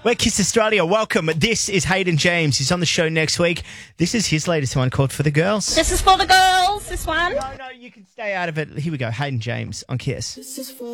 We're Kiss Australia. Welcome. This is Hayden James. He's on the show next week. This is his latest one called For the Girls. This is for the girls, this one. No, you can stay out of it. Here we go. Hayden James on Kiss. This is for